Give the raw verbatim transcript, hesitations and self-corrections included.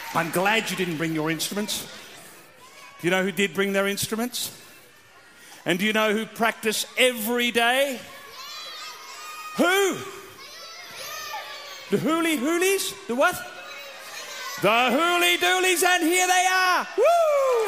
I'm glad you didn't bring your instruments. Do you know who did bring their instruments? And do you know who practice every day? Who? The hooly hoolies? The what? The hooly doolies, and here they are. Woo!